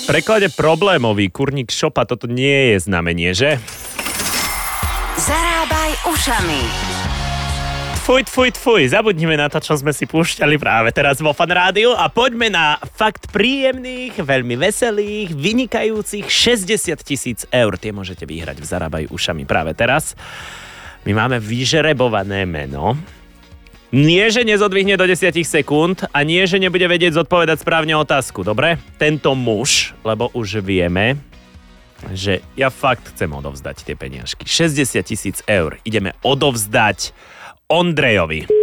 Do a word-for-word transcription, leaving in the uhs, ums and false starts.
V preklade problémový kurník šopa, toto nie je znamenie, že? Zarábaj ušami. Tfuj, tfuj, tfuj, zabudnime na to, čo sme si púšťali práve teraz vo Fan Rádiu a poďme na fakt príjemných, veľmi veselých, vynikajúcich šesťdesiat tisíc eur. Tie môžete vyhrať v Zarábaj ušami práve teraz. My máme vyžrebované meno. Nie, že nezodvihne do desať sekúnd a nie, že nebude vedieť zodpovedať správne otázku, dobre? Tento muž, lebo už vieme, že ja fakt chcem odovzdať tie peniažky. šesťdesiat tisíc eur ideme odovzdať Ondrejovi.